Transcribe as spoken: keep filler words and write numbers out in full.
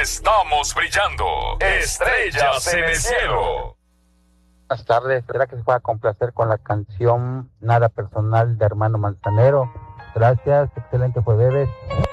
estamos brillando. Estrellas en el cielo. Buenas tardes, ¿será que se pueda complacer con la canción Nada Personal de Hermano Manzanero? Gracias, excelente jueves.